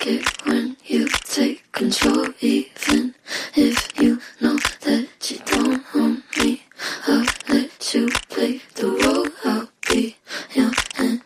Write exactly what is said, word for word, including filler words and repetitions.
it when you take control, even if you know that you don't.